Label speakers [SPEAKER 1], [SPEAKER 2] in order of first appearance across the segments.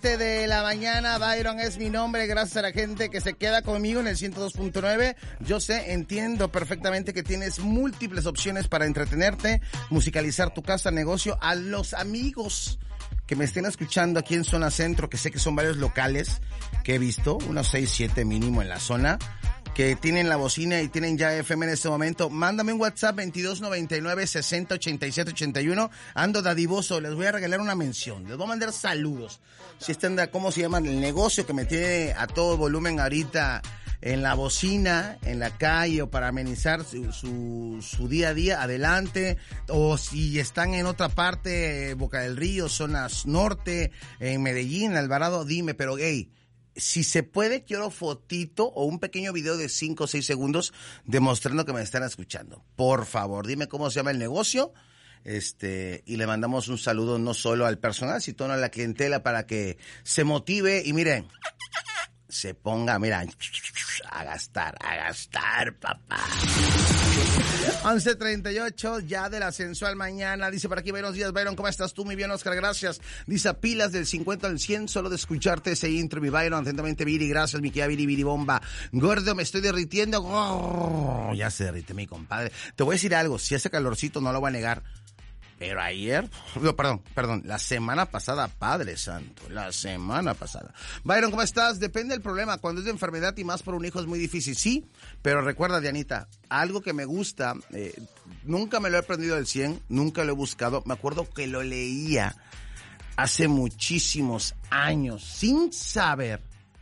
[SPEAKER 1] 7 de la mañana, Byron es mi nombre, gracias a la gente que se queda conmigo en el 102.9. Yo entiendo perfectamente que tienes múltiples opciones para entretenerte, musicalizar tu casa, negocio. A los amigos que me estén escuchando aquí en Zona Centro, que sé que son varios locales que he visto, unos 6, 7 mínimo en la zona, que tienen la bocina y tienen ya FM en este momento, mándame un WhatsApp 2299-608781. Ando dadivoso, les voy a regalar una mención, les voy a mandar saludos. Si están de, ¿cómo se llama? El negocio que me tiene a todo volumen ahorita en la bocina, en la calle, o para amenizar su día a día, adelante. O si están en otra parte, Boca del Río, zonas norte, en Medellín, Alvarado, dime, pero hey, si se puede, quiero fotito o un pequeño video de 5 o 6 segundos demostrando que me están escuchando. Por favor, dime cómo se llama el negocio. Y le mandamos un saludo no solo al personal, sino a la clientela para que se motive y miren, se ponga, mira, a gastar, papá. 11:38, ya de la sensual mañana. Dice por aquí, buenos días, Byron, ¿cómo estás tú? Muy bien, Oscar, gracias. Dice, pilas del 50 al 100, solo de escucharte ese intro, mi Byron. Atentamente, Viri, gracias, mi querida Viri Bomba. Gordo, me estoy derritiendo. Oh, ya se derrite, mi compadre. Te voy a decir algo, si hace calorcito, no lo voy a negar. Pero ayer, perdón, la semana pasada, Padre Santo, la semana pasada. Byron, ¿cómo estás? Depende del problema, cuando es de enfermedad y más por un hijo es muy difícil, sí, pero recuerda, Dianita, algo que me gusta, nunca me lo he aprendido del 100, nunca lo he buscado, me acuerdo que lo leía hace muchísimos años, sin saber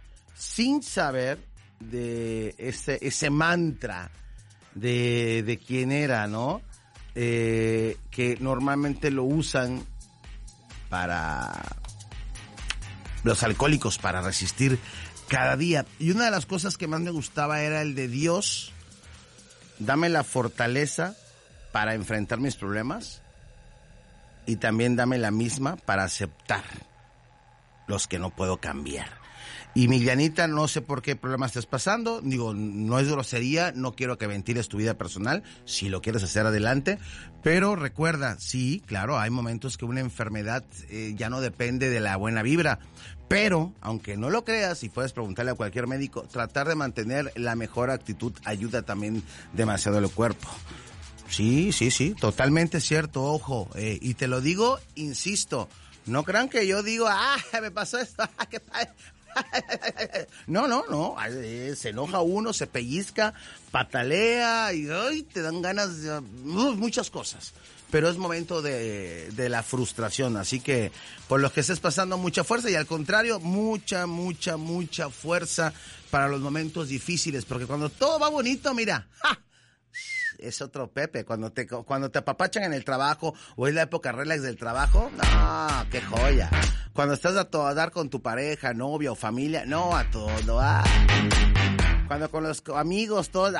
[SPEAKER 1] de ese mantra de quién era, ¿no? Que normalmente lo usan para los alcohólicos, para resistir cada día. Y una de las cosas que más me gustaba era el de Dios, dame la fortaleza para enfrentar mis problemas y también dame la misma para aceptar los que no puedo cambiar. Y Milianita, no sé por qué problema estés pasando, digo, no es grosería, no quiero que ventiles tu vida personal, si lo quieres hacer adelante, pero recuerda, sí, claro, hay momentos que una enfermedad ya no depende de la buena vibra, pero, aunque no lo creas y puedes preguntarle a cualquier médico, tratar de mantener la mejor actitud ayuda también demasiado al cuerpo. Sí, totalmente cierto, ojo, y te lo digo, insisto, no crean que yo digo, me pasó esto, qué padre. No, se enoja uno, se pellizca, patalea y ay, te dan ganas de muchas cosas, pero es momento de la frustración, así que por los que estés pasando, mucha fuerza, y al contrario, mucha fuerza para los momentos difíciles, porque cuando todo va bonito, mira, es otro Pepe, cuando te apapachan en el trabajo o es la época relax del trabajo, no, qué joya. Cuando estás a todo dar con tu pareja, novia o familia, no, a todo, Cuando con los amigos, todos,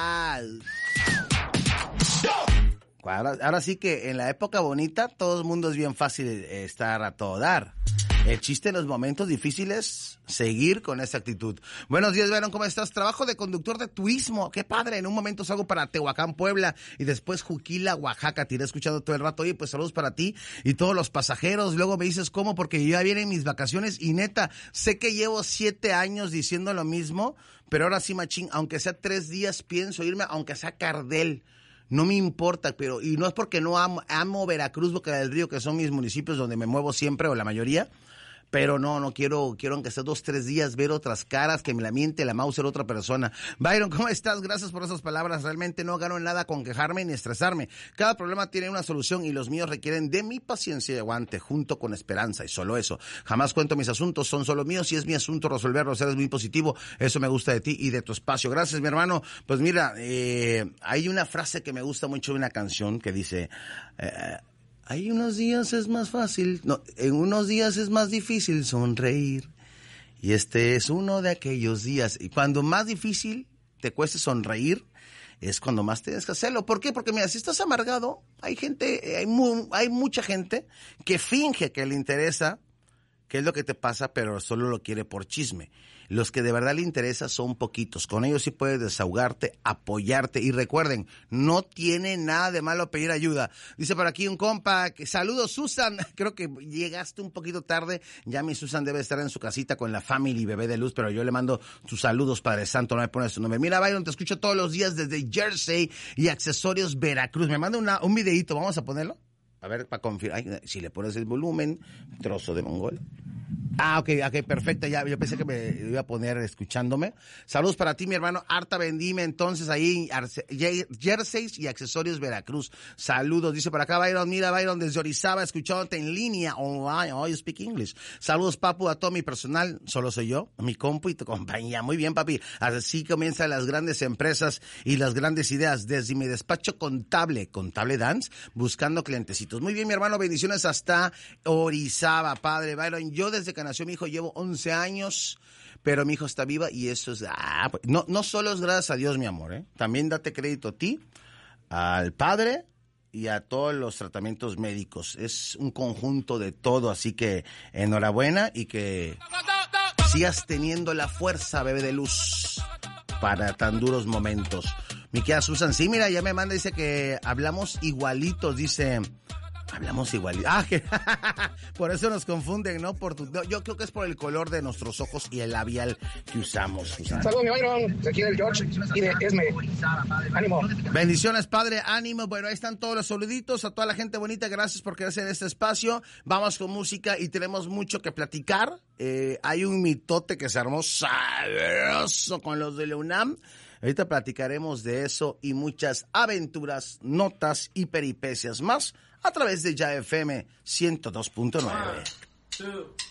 [SPEAKER 1] Ahora sí que en la época bonita todo el mundo es bien fácil estar a todo dar. El chiste en los momentos difíciles, seguir con esa actitud. Buenos días, Byron, ¿cómo estás? Trabajo de conductor de turismo, qué padre. En un momento salgo para Tehuacán, Puebla, y después Juquila, Oaxaca. Te iré escuchando todo el rato. Oye, pues saludos para ti y todos los pasajeros. Luego me dices cómo, porque ya vienen mis vacaciones y neta, sé que llevo 7 años diciendo lo mismo, pero ahora sí, machín, aunque sea 3 días pienso irme, aunque sea Cardel. No me importa, y no es porque no amo Veracruz, Boca del Río, que son mis municipios donde me muevo siempre, o la mayoría, pero no quiero aunque sea 2, 3 días ver otras caras, que me la miente la Mauser otra persona. Byron, ¿cómo estás? Gracias por esas palabras. Realmente no gano en nada con quejarme ni estresarme. Cada problema tiene una solución y los míos requieren de mi paciencia y aguante, junto con esperanza, y solo eso. Jamás cuento mis asuntos, son solo míos y es mi asunto resolverlos. Eres muy positivo, eso me gusta de ti y de tu espacio. Gracias, mi hermano. Pues mira, hay una frase que me gusta mucho de una canción que dice... hay unos días es más fácil, en unos días es más difícil sonreír. Y este es uno de aquellos días. Y cuando más difícil te cueste sonreír, es cuando más tienes que hacerlo. ¿Por qué? Porque mira, si estás amargado, hay mucha gente que finge que le interesa qué es lo que te pasa, pero solo lo quiere por chisme. Los que de verdad le interesa son poquitos. Con ellos sí puedes desahogarte, apoyarte. Y recuerden, no tiene nada de malo pedir ayuda. Dice por aquí un compa, que saludos Susan. Creo que llegaste un poquito tarde. Ya mi Susan debe estar en su casita con la family Bebé de Luz, pero yo le mando tus saludos, Padre Santo, no me pones su nombre. Mira, Byron, te escucho todos los días desde Jersey y Accesorios Veracruz. Me manda un videíto, ¿vamos a ponerlo? A ver, para confirmar. Si le pones el volumen, trozo de mongol. Ok, perfecto, ya, yo pensé que me iba a poner escuchándome. Saludos para ti, mi hermano, harta vendime, entonces ahí, Jerseys y Accesorios Veracruz. Saludos, dice por acá Byron, mira Byron, desde Orizaba, escuchándote en línea, online, you speak English. Saludos, papu, a todo mi personal, solo soy yo, mi compu y tu compañía. Muy bien, papi, así comienzan las grandes empresas y las grandes ideas, desde mi despacho Contable Dance, buscando clientecitos. Muy bien, mi hermano, bendiciones hasta Orizaba, padre Byron. Yo desde que nació mi hijo llevo 11 años, pero mi hijo está viva y eso es... no solo es gracias a Dios, mi amor, también date crédito a ti, al padre y a todos los tratamientos médicos. Es un conjunto de todo, así que enhorabuena y que sigas teniendo la fuerza, bebé de luz, para tan duros momentos. Mi querida Susan, sí, mira, ya me manda, dice que hablamos igualitos, dice... Hablamos igual. Por eso nos confunden, ¿no? Yo creo que es por el color de nuestros ojos y el labial que usamos, Susana.
[SPEAKER 2] Saludos, mi Byron. Aquí del George y de Esme. Ánimo.
[SPEAKER 1] Bendiciones, padre. Ánimo. Bueno, ahí están todos los saluditos a toda la gente bonita. Gracias por quedarse en este espacio. Vamos con música y tenemos mucho que platicar. Hay un mitote que se armó sabroso con los de la UNAM. Ahorita platicaremos de eso y muchas aventuras, notas y peripecias más a través de Ya FM 102.9.